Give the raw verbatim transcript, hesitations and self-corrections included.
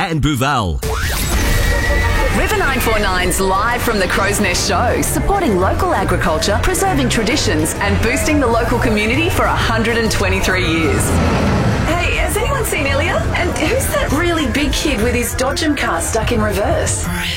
and Buval. River nine four nine's live from the Crow's Nest show, supporting local agriculture, preserving traditions and boosting the local community for one hundred twenty-three years. Hey, has anyone seen Ilya? And who's that really big kid with his Dodgem car stuck in reverse?